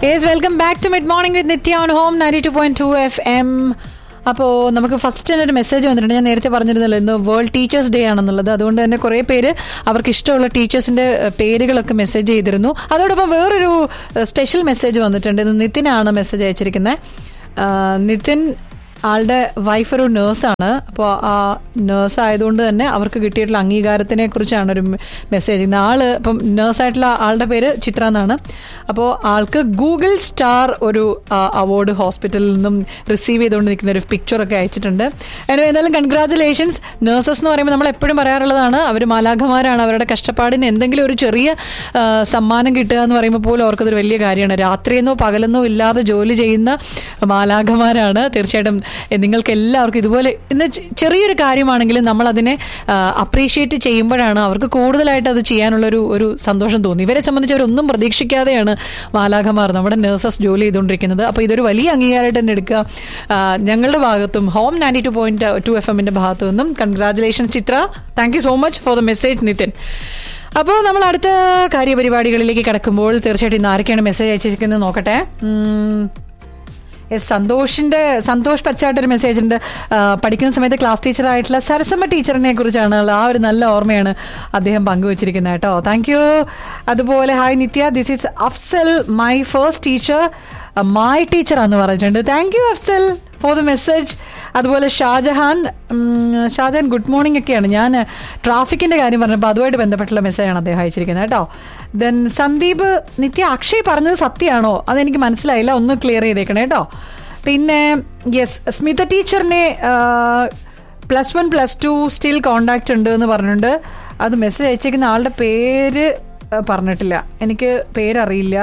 Yes, welcome back to mid morning with Nithya on home 92.2 FM. അപ്പോൾ നമുക്ക് first തന്നെ ഒരു മെസ്സേജ് വന്നിട്ടുണ്ട്. ഞാൻ നേരത്തെ പറഞ്ഞിരുന്നല്ലോ ഇന്ന് വേൾഡ് ടീച്ചേഴ്സ് ഡേ ആണെന്നുള്ളത്. അതുകൊണ്ട് തന്നെ കുറേ പേര് അവർക്ക് ഇഷ്ടമുള്ള ടീച്ചേഴ്സിൻ്റെ പേരുകളൊക്കെ മെസ്സേജ് ചെയ്തിരുന്നു. അതോടൊപ്പം വേറൊരു സ്പെഷ്യൽ മെസ്സേജ് വന്നിട്ടുണ്ട്. ഇത് നിതിനാണ് മെസ്സേജ് അയച്ചിരിക്കുന്നത്. നിതിൻ ആളുടെ വൈഫ് ഒരു നേഴ്സാണ്. അപ്പോൾ ആ നേഴ്സ് ആയതുകൊണ്ട് തന്നെ അവർക്ക് കിട്ടിയിട്ടുള്ള അംഗീകാരത്തിനെ കുറിച്ചാണ് ഒരു മെസ്സേജ്. ആള് ഇപ്പം നേഴ്സായിട്ടുള്ള ആളുടെ പേര് ചിത്ര എന്നാണ്. അപ്പോൾ ആൾക്ക് ഗൂഗിൾ സ്റ്റാർ ഒരു അവാർഡ് ഹോസ്പിറ്റലിൽ നിന്നും റിസീവ് ചെയ്തുകൊണ്ട് നിൽക്കുന്ന ഒരു പിക്ചറൊക്കെ അയച്ചിട്ടുണ്ട്. എന്തായാലും കൺഗ്രാറ്റുലേഷൻസ്. നേഴ്സസ് എന്ന് പറയുമ്പോൾ നമ്മൾ എപ്പോഴും പറയാറുള്ളതാണ്, അവർ മാലാഖമാരാണ്. അവരുടെ കഷ്ടപ്പാടിന് എന്തെങ്കിലും ഒരു ചെറിയ സമ്മാനം കിട്ടുക എന്ന് പറയുമ്പോൾ പോലും അവർക്കതൊരു വലിയ കാര്യമാണ്. രാത്രിയെന്നോ പകലെന്നോ ഇല്ലാതെ ജോലി ചെയ്യുന്ന മാലാഖമാരാണ്. തീർച്ചയായിട്ടും നിങ്ങൾക്ക് എല്ലാവർക്കും ഇതുപോലെ ഇന്ന് ചെറിയൊരു കാര്യമാണെങ്കിലും നമ്മളതിനെ അപ്രീഷിയേറ്റ് ചെയ്യുമ്പോഴാണ് അവർക്ക് കൂടുതലായിട്ട് അത് ചെയ്യാനുള്ള ഒരു സന്തോഷം തോന്നി. ഇവരെ സംബന്ധിച്ച് അവരൊന്നും പ്രതീക്ഷിക്കാതെയാണ് മാലാഖമാർ നമ്മുടെ നഴ്സസ് ജോലി ചെയ്തുകൊണ്ടിരിക്കുന്നത്. അപ്പോൾ ഇതൊരു വലിയ അംഗീകാരമായിട്ട് തന്നെ എടുക്കുക. ഞങ്ങളുടെ ഭാഗത്തും ഹോം 92.2 FM ഭാഗത്തു നിന്നും congratulation Chithra. Thank you so much for the message Nitin. അപ്പോൾ നമ്മൾ അടുത്ത കാര്യപരിപാടികളിലേക്ക് കിടക്കുമ്പോൾ തീർച്ചയായിട്ടും ഇന്ന് ആരൊക്കെയാണ് മെസ്സേജ് അയച്ചിരിക്കുന്നത് നോക്കട്ടെ. സന്തോഷ് പച്ചാട്ടൊരു മെസ്സേജ് ഉണ്ട്. പഠിക്കുന്ന സമയത്ത് ക്ലാസ് ടീച്ചറായിട്ടുള്ള സരസമ്മ ടീച്ചറിനെ കുറിച്ചാണ്. ആ ഒരു നല്ല ഓർമ്മയാണ് അദ്ദേഹം പങ്കുവച്ചിരിക്കുന്നത് കേട്ടോ. Thank you. അതുപോലെ hi Nithya, this is Afsal, my first teacher, my ടീച്ചറാന്ന് പറഞ്ഞിട്ടുണ്ട്. Thank you Afsal for the message. അതുപോലെ ഷാജഹാൻ ഗുഡ് മോർണിംഗ് ഒക്കെയാണ്. ഞാൻ ട്രാഫിക്കിൻ്റെ കാര്യം പറഞ്ഞപ്പോൾ അതുമായിട്ട് ബന്ധപ്പെട്ടുള്ള മെസ്സേജാണ് അദ്ദേഹം അയച്ചിരിക്കുന്നത് കേട്ടോ. ദെൻ സന്ദീപ്, നിത്യ അക്ഷയ് പറഞ്ഞത് സത്യമാണോ? അതെനിക്ക് മനസ്സിലായില്ല, ഒന്ന് ക്ലിയർ ചെയ്തേക്കണേ കേട്ടോ. പിന്നെ യെസ്, സ്മിത ടീച്ചറിനെ +1 +2 സ്റ്റിൽ കോണ്ടാക്റ്റ് ഉണ്ട് എന്ന് പറഞ്ഞിട്ടുണ്ട്. അത് മെസ്സേജ് അയച്ചേക്കുന്ന ആളുടെ പേര് പറഞ്ഞിട്ടില്ല, എനിക്ക് പേരറിയില്ല.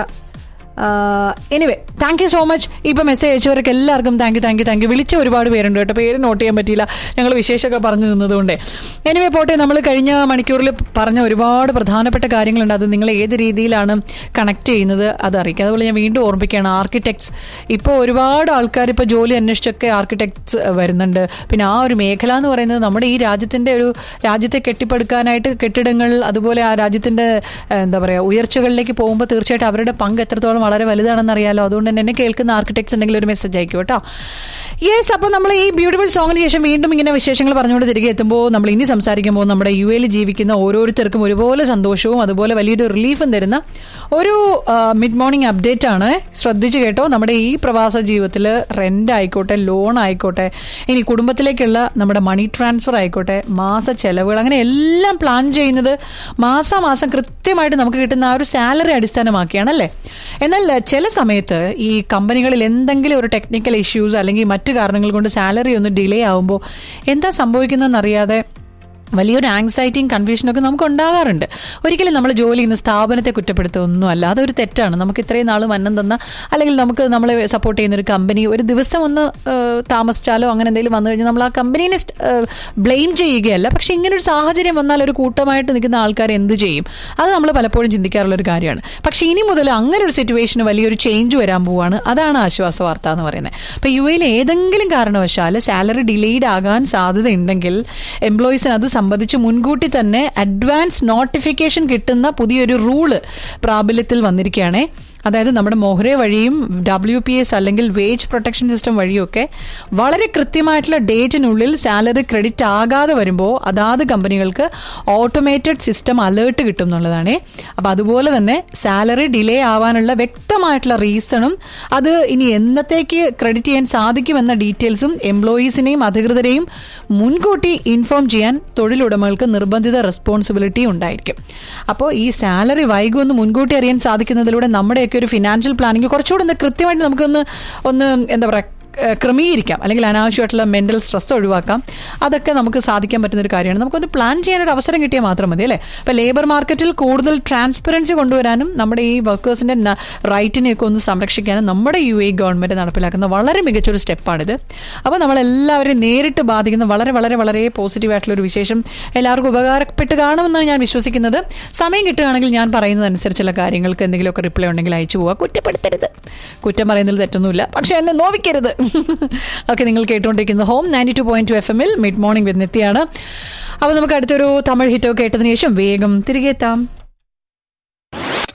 Anyway thank you so much. ഇപ്പോൾ മെസ്സേജ് അയച്ചവർക്ക് എല്ലാവർക്കും താങ്ക് യു. വിളിച്ച ഒരുപാട് പേരുണ്ട് കേട്ടോ, പേര് നോട്ട് ചെയ്യാൻ പറ്റിയില്ല, ഞങ്ങൾ വിശേഷമൊക്കെ പറഞ്ഞു നിന്നതുകൊണ്ട്. എനിവേ പോട്ടെ, നമ്മൾ കഴിഞ്ഞ മണിക്കൂറിൽ പറഞ്ഞ ഒരുപാട് പ്രധാനപ്പെട്ട കാര്യങ്ങളുണ്ട്. അത് നിങ്ങൾ ഏത് രീതിയിലാണ് കണക്ട് ചെയ്യുന്നത് അത് അറിയിക്കുക. അതുപോലെ ഞാൻ വീണ്ടും ഓർമ്മിക്കുകയാണ്, ആർക്കിടെക്ട്സ് ഇപ്പോൾ ഒരുപാട് ആൾക്കാർ ഇപ്പോൾ ജോലി അന്വേഷിച്ചൊക്കെ ആർക്കിടെക്ട്സ് വരുന്നുണ്ട്. പിന്നെ ആ ഒരു മേഖല എന്ന് പറയുന്നത് നമ്മുടെ ഈ രാജ്യത്തെ കെട്ടിപ്പടുക്കാനായിട്ട് കെട്ടിടങ്ങൾ, അതുപോലെ ആ രാജ്യത്തിൻ്റെ എന്താ പറയുക ഉയർച്ചകളിലേക്ക് പോകുമ്പോൾ തീർച്ചയായിട്ടും അവരുടെ പങ്ക് എത്രത്തോളം വളരെ വലുതാണെന്ന് അറിയാലോ. അതുകൊണ്ട് തന്നെ എന്നെ കേൾക്കുന്ന ആർക്കിടെക്ട്സ് ഉണ്ടെങ്കിൽ ഒരു മെസ്സേജ് അയക്കും കേട്ടോ. യെസ്, അപ്പോൾ നമ്മൾ ഈ ബ്യൂട്ടിഫുൾ സോങ്ങിന് ശേഷം വീണ്ടും ഇങ്ങനെ വിശേഷങ്ങൾ പറഞ്ഞുകൊണ്ട് തിരികെ എത്തുമ്പോൾ നമ്മൾ ഇനി സംസാരിക്കുമ്പോൾ നമ്മുടെ UAE ജീവിക്കുന്ന ഓരോരുത്തർക്കും ഒരുപോലെ സന്തോഷവും അതുപോലെ വലിയൊരു റിലീഫും തരുന്ന ഒരു മിഡ് മോർണിംഗ് അപ്ഡേറ്റ് ആണ്. ശ്രദ്ധിച്ച് കേട്ടോ. നമ്മുടെ ഈ പ്രവാസ ജീവിതത്തിൽ റെൻ്റ് ആയിക്കോട്ടെ, ലോൺ ആയിക്കോട്ടെ, ഇനി കുടുംബത്തിലേക്കുള്ള നമ്മുടെ മണി ട്രാൻസ്ഫർ ആയിക്കോട്ടെ, മാസ ചെലവുകൾ, അങ്ങനെ എല്ലാം പ്ലാൻ ചെയ്യുന്നത് മാസം കൃത്യമായിട്ട് നമുക്ക് കിട്ടുന്ന ആ ഒരു സാലറി അടിസ്ഥാനമാക്കിയാണല്ലേ. എന്നാൽ ചില സമയത്ത് ഈ കമ്പനികളിൽ എന്തെങ്കിലും ഒരു ടെക്നിക്കൽ ഇഷ്യൂസ് അല്ലെങ്കിൽ മറ്റു കാരണങ്ങൾ കൊണ്ട് സാലറി ഒന്ന് ഡിലേ ആകുമ്പോൾ എന്താ സംഭവിക്കുന്നതെന്നറിയാതെ വലിയൊരു ആങ്സൈറ്റിയും കൺഫ്യൂഷനൊക്കെ നമുക്ക് ഉണ്ടാകാറുണ്ട്. ഒരിക്കലും നമ്മൾ ജോലി ചെയ്യുന്ന സ്ഥാപനത്തെ കുറ്റപ്പെടുത്തുകയൊന്നുമല്ല, അതൊരു തെറ്റാണ്. നമുക്ക് ഇത്രയും നാൾ മന്നം തന്ന അല്ലെങ്കിൽ നമുക്ക് നമ്മളെ സപ്പോർട്ട് ചെയ്യുന്നൊരു കമ്പനി ഒരു ദിവസം ഒന്ന് താമസിച്ചാലോ അങ്ങനെ എന്തെങ്കിലും വന്നു കഴിഞ്ഞാൽ നമ്മൾ ആ കമ്പനീനെ ബ്ലെയിം ചെയ്യുകയല്ല. പക്ഷേ ഇങ്ങനൊരു സാഹചര്യം വന്നാൽ ഒരു കൂട്ടമായിട്ട് നിൽക്കുന്ന ആൾക്കാർ എന്ത് ചെയ്യും, അത് നമ്മൾ പലപ്പോഴും ചിന്തിക്കാറുള്ളൊരു കാര്യമാണ്. പക്ഷേ ഇനി മുതൽ അങ്ങനെ ഒരു സിറ്റുവേഷന് വലിയൊരു ചേഞ്ച് വരാൻ പോവുകയാണ്. അതാണ് ആശ്വാസ വാർത്ത എന്ന് പറയുന്നത്. അപ്പോൾ UAE ഏതെങ്കിലും കാരണവശാൽ സാലറി ഡിലേഡ് ആകാൻ സാധ്യതയുണ്ടെങ്കിൽ എംപ്ലോയീസിന് അത് സംബന്ധിച്ച് മുൻകൂട്ടി തന്നെ അഡ്വാൻസ് നോട്ടിഫിക്കേഷൻ കിട്ടുന്ന പുതിയൊരു റൂള് പ്രാബല്യത്തിൽ വന്നിരിക്കുകയാണ്. അതായത് നമ്മുടെ മൊഹ്രെ വഴിയും WPS അല്ലെങ്കിൽ വേജ് പ്രൊട്ടക്ഷൻ സിസ്റ്റം വഴിയൊക്കെ വളരെ കൃത്യമായിട്ടുള്ള ഡേറ്റിനുള്ളിൽ സാലറി ക്രെഡിറ്റ് ആകാതെ വരുമ്പോൾ അതാത് കമ്പനികൾക്ക് ഓട്ടോമേറ്റഡ് സിസ്റ്റം അലേർട്ട് കിട്ടും എന്നുള്ളതാണ്. അപ്പോൾ അതുപോലെ തന്നെ സാലറി ഡിലേ ആവാനുള്ള വ്യക്തമായിട്ടുള്ള റീസണും അത് ഇനി എന്നത്തേക്ക് ക്രെഡിറ്റ് ചെയ്യാൻ സാധിക്കുമെന്ന ഡീറ്റെയിൽസും എംപ്ലോയീസിനെയും അധികൃതരെയും മുൻകൂട്ടി ഇൻഫോം ചെയ്യാൻ തൊഴിലുടമകൾക്ക് നിർബന്ധിത റെസ്പോൺസിബിലിറ്റി ഉണ്ടായിരിക്കും. അപ്പോൾ ഈ സാലറി വൈകുമെന്ന് മുൻകൂട്ടി അറിയാൻ സാധിക്കുന്നതിലൂടെ നമ്മുടെ ഒരു ഫിനാൻഷ്യൽ പ്ലാനിങ് കുറച്ചുകൂടെ കൃത്യമായിട്ട് നമുക്കൊന്ന് എന്താ പറയുക ക്രമീകരിക്കാം, അല്ലെങ്കിൽ അനാവശ്യമായിട്ടുള്ള മെൻ്റൽ സ്ട്രെസ് ഒഴിവാക്കാം. അതൊക്കെ നമുക്ക് സാധിക്കാൻ പറ്റുന്നൊരു കാര്യമാണ്. നമുക്കൊന്ന് പ്ലാൻ ചെയ്യാനൊരു അവസരം കിട്ടിയാൽ മാത്രം മതി അല്ലേ. അപ്പോൾ ലേബർ മാർക്കറ്റിൽ കൂടുതൽ ട്രാൻസ്പെറൻസി കൊണ്ടുവരാനും നമ്മുടെ ഈ വർക്കേഴ്സിൻ്റെ റൈറ്റിനെയൊക്കെ ഒന്ന് സംരക്ഷിക്കാനും നമ്മുടെ UAE ഗവൺമെൻറ് നടപ്പിലാക്കുന്ന വളരെ മികച്ചൊരു സ്റ്റെപ്പാണിത്. അപ്പോൾ നമ്മളെല്ലാവരെയും നേരിട്ട് ബാധിക്കുന്ന വളരെ വളരെ വളരെ പോസിറ്റീവായിട്ടുള്ളൊരു വിശേഷം എല്ലാവർക്കും ഉപകാരപ്പെട്ട് കാണുമെന്നാണ് ഞാൻ വിശ്വസിക്കുന്നത്. സമയം കിട്ടുകയാണെങ്കിൽ ഞാൻ പറയുന്നതനുസരിച്ചുള്ള കാര്യങ്ങൾക്ക് എന്തെങ്കിലുമൊക്കെ റിപ്ലൈ ഉണ്ടെങ്കിൽ അയച്ചു പോവുക. കുറ്റപ്പെടുത്തരുത്, കുറ്റം പറയുന്നതിൽ തെറ്റൊന്നുമില്ല, പക്ഷേ എന്നെ നോവിക്കരുത്. ഓക്കെ, നിങ്ങൾ കേട്ടുകൊണ്ടിരിക്കുന്നത് ഹോം 92.2 FM മിഡ് മോർണിംഗ് വിത്ത് നിത്യയാണ്. അപ്പോൾ നമുക്ക് അടുത്തൊരു തമിഴ് ഹിറ്റോ കേട്ടതിന് ശേഷം വേഗം തിരികെ എത്താം.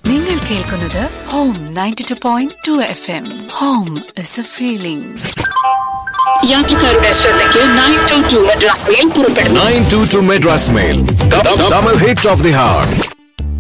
കേൾക്കുന്നത് home 92.2 FM. Home is A feeling. യാത്രക്കാരുടെ ശ്രദ്ധയ്ക്ക് 922 മദ്രാസ് മെയിൽ പുറപ്പെടുന്നു. 922 Madras mail, Tamil hit of the heart.